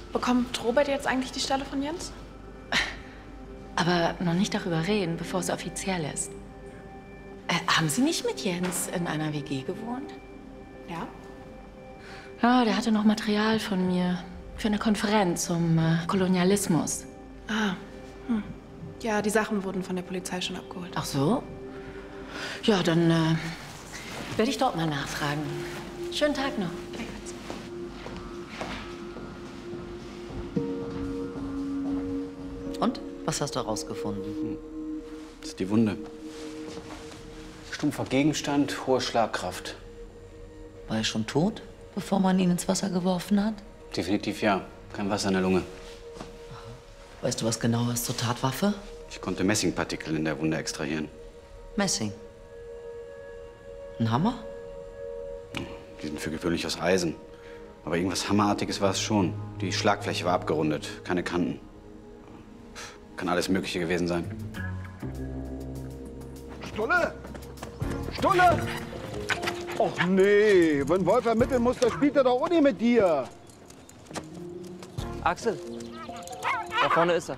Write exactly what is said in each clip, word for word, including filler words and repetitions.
Bekommt Robert jetzt eigentlich die Stelle von Jens? Aber noch nicht darüber reden, bevor es offiziell ist. Äh, haben Sie nicht mit Jens in einer W G gewohnt? Ja. Ja, der hatte noch Material von mir für eine Konferenz zum äh, Kolonialismus. Ah, hm. Ja, die Sachen wurden von der Polizei schon abgeholt. Ach so? Ja, dann äh, werde ich dort mal nachfragen. Schönen Tag noch. Und? Was hast du herausgefunden? Das ist die Wunde. Stumpfer Gegenstand, hohe Schlagkraft. War er schon tot, bevor man ihn ins Wasser geworfen hat? Definitiv ja. Kein Wasser in der Lunge. Weißt du was Genaues zur Tatwaffe? Ich konnte Messingpartikel in der Wunde extrahieren. Messing. Ein Hammer? Die sind für gewöhnlich aus Eisen. Aber irgendwas Hammerartiges war es schon. Die Schlagfläche war abgerundet, keine Kanten. Kann alles Mögliche gewesen sein. Stulle! Stulle! Och nee, wenn Wolf ermitteln muss, dann spielt er doch auch nicht mit dir. Axel, da vorne ist er.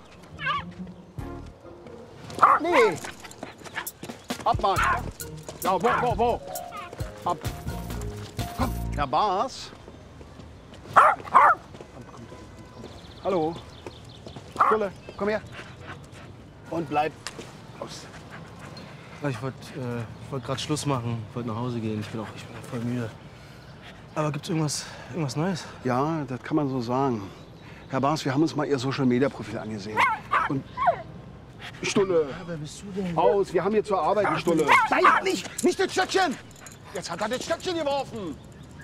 Nee! Ab, Mann! Ja, wo, wo, wo? Ab! Komm, Herr Baas! Hallo? Stulle, komm her! Und bleib aus. Ich wollte äh, wollt gerade Schluss machen, wollte nach Hause gehen. Ich bin auch ich bin voll müde. Aber gibt's irgendwas, irgendwas Neues? Ja, das kann man so sagen. Herr Baas, wir haben uns mal Ihr Social-Media-Profil angesehen. Und Stulle! Ja, wer bist du denn? Aus, wir haben hier zur Arbeit die Stulle. Nein, nicht! Nicht das Stöckchen! Jetzt hat er das Stöckchen geworfen!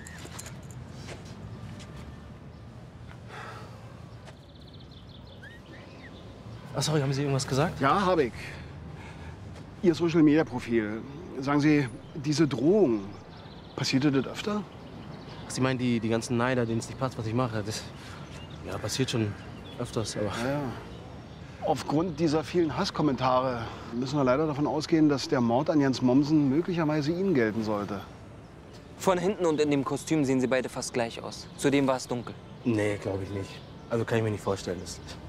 Ach, sorry, haben Sie irgendwas gesagt? Ja, habe ich. Ihr Social-Media-Profil. Sagen Sie, diese Drohung, passierte das öfter? Ach, Sie meinen die, die ganzen Neider, denen es nicht passt, was ich mache? Das ja, passiert schon öfters, aber... Ja, ja. Aufgrund dieser vielen Hasskommentare müssen wir leider davon ausgehen, dass der Mord an Jens Mommsen möglicherweise Ihnen gelten sollte. Von hinten und in dem Kostüm sehen sie beide fast gleich aus. Zudem war es dunkel. Nee, glaube ich nicht. Also kann ich mir nicht vorstellen. Das